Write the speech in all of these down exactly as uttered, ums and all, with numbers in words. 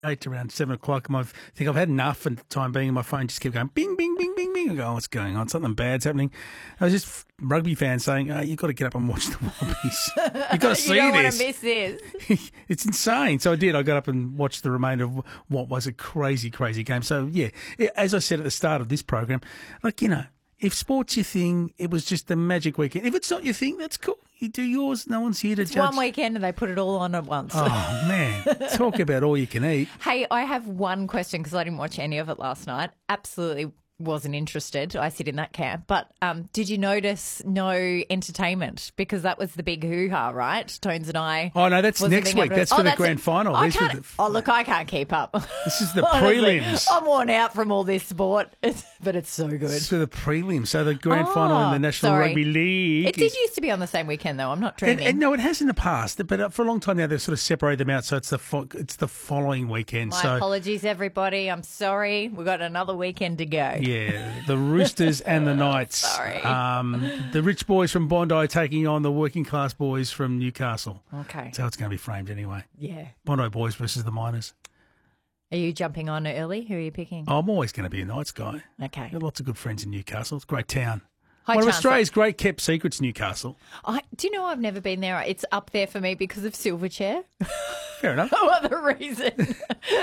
eight to around seven o'clock. And I think I've had enough for the time being, and my phone just kept going bing, bing, bing, bing, bing. I go, oh, what's going on? Something bad's happening. I was just rugby fans saying, oh, you've got to get up and watch the Wallabies. You've got to see you don't this. want to miss this. It's insane. So I did. I got up and watched the remainder of what was a crazy, crazy game. So, yeah, as I said at the start of this program, like, you know, if sport's your thing, it was just a magic weekend. If it's not your thing, that's cool. You do yours. No one's here to It's judge. one weekend and they put it all on at once. Oh, man. Talk about all you can eat. Hey, I have one question because I didn't watch any of it last night. Absolutely wasn't interested. I sit in that camp. But um, did you notice no entertainment? Because that was the big hoo-ha, right? Tones and I. Oh, no, that's wasn't next being week. able to- That's Oh, for the that's grand it. final. I These were can't- the- Oh, look, I can't keep up. This is the Honestly, prelims. I'm worn out from all this sport, but it's so good. This is for the prelims. So the grand final in Oh, the National sorry. Rugby League. It did is- used to be on the same weekend, though. I'm not And, dreaming. and no, it has in the past, but for a long time now they've sort of separated them out. So it's the fo- it's the following weekend. My so apologies, everybody. I'm sorry. We've got another weekend to go. yeah, the Roosters and the Knights. Sorry. Um, the rich boys from Bondi taking on the working class boys from Newcastle. Okay. That's how it's going to be framed anyway. Yeah. Bondi boys versus the Miners. Are you jumping on early? Who are you picking? Oh, I'm always going to be a Knights guy. Okay. I've got lots of good friends in Newcastle. It's a great town. High One of chance Australia's great kept secrets, Newcastle. I, do you know I've never been there? It's up there for me because of Silverchair. Fair enough. No other reason.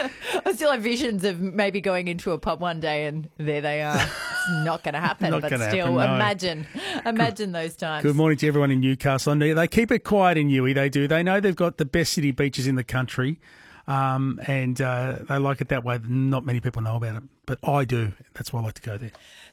I still have visions of maybe going into a pub one day and there they are. It's not going to happen, Not but gonna still, happen, no. imagine, imagine those times. Good morning to everyone in Newcastle. And they- they keep it quiet in Newey, they do. They know they've got the best city beaches in the country, um, and uh, they like it that way. Not many people know about it, but I do. That's why I like to go there.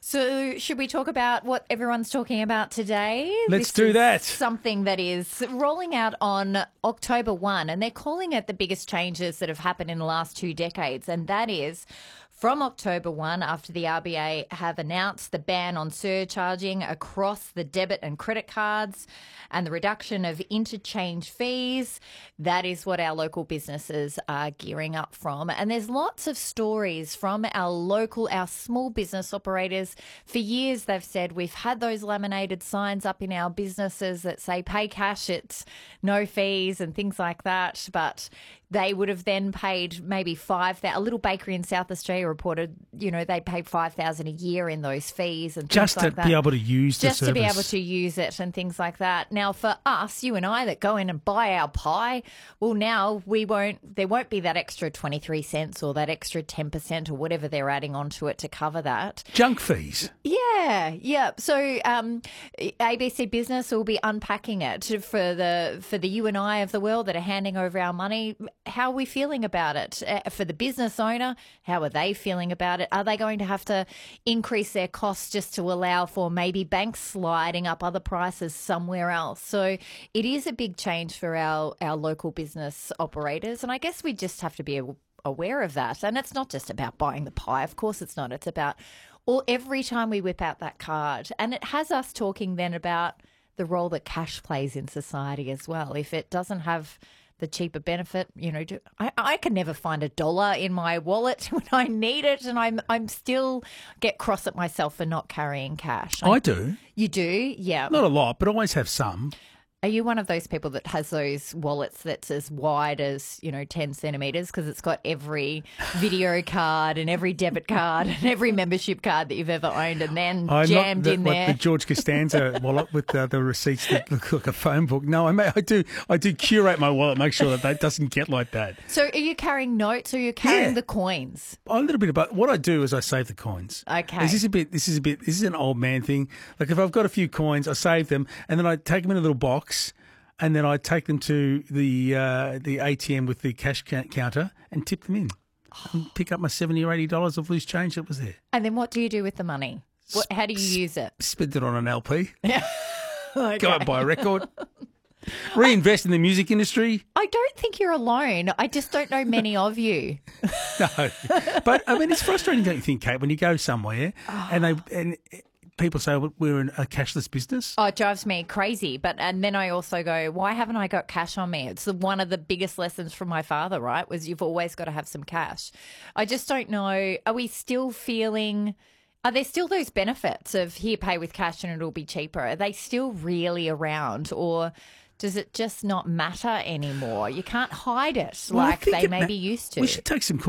So should we talk about what everyone's talking about today? Let's This do is that. Something that is rolling out on October first, and they're calling it the biggest changes that have happened in the last two decades, and that is from October first, after the R B A have announced the ban on surcharging across the debit and credit cards and the reduction of interchange fees. That is what our local businesses are gearing up from. And there's lots of stories from our local, our small business operators. For years, they've said we've had those laminated signs up in our businesses that say pay cash, it's no fees and things like that. But they would have then paid maybe five thousand. A little bakery in South Australia reported, you know, they paid five thousand a year in those fees and things Just like to that. be able to use the Just to be service. able to use it and things like that. Now, for us, you and I, that go in and buy our pie, well, now we won't. There won't be that extra twenty-three cents or that extra ten percent or whatever they're adding onto it to cover that. Junk fees. Yeah, yeah. So um, A B C Business will be unpacking it for the for the you and I of the world that are handing over our money. How are we feeling about it? Uh, for the business owner, how are they feeling about it? Are they going to have to increase their costs just to allow for maybe banks sliding up other prices somewhere else? So it is a big change for our, our local business operators, and I guess we just have to be aware of that. And it's not just about buying the pie. Of course it's not. It's about all every time we whip out that card. And it has us talking then about the role that cash plays in society as well. If it doesn't have the cheaper benefit, you know, do, I, I can never find a dollar in my wallet when I need it, and I'm I'm still get cross at myself for not carrying cash. I do. You do? Yeah. Not a lot, but I always have some. Are you one of those people that has those wallets that's as wide as, you know, ten centimetres because it's got every video card and every debit card and every membership card that you've ever owned and then I'm jammed not the, in like there? the George Costanza wallet with uh, the receipts that look like a phone book. No, I, may, I do. I do curate my wallet, make sure that that doesn't get like that. So are you carrying notes or are you carrying Yeah. the coins? A little bit about what I do is I save the coins. Okay. This is a bit. This is a bit. This is an old man thing. Like if I've got a few coins, I save them and then I take them in a little box, and then I take them to the uh, the A T M with the cash ca- counter and tip them in, and pick up my seventy or eighty dollars of loose change that was there. And then what do you do with the money? What, how do you use it? Spend it on an L P. Okay. Go out and buy a record. Reinvest in the music industry. I don't think you're alone. I just don't know many of you. No, but I mean it's frustrating, don't you think, Kate, when you go somewhere and they and people say well, we're in a cashless business. Oh, it drives me crazy. But and then I also go, why haven't I got cash on me? It's the, one of the biggest lessons from my father, right, was you've always got to have some cash. I just don't know. Are we still feeling... Are there still those benefits of here, pay with cash and it'll be cheaper? Are they still really around, or Does it just not matter anymore? You can't hide it Well, I like think they it ma- maybe used to. We should take some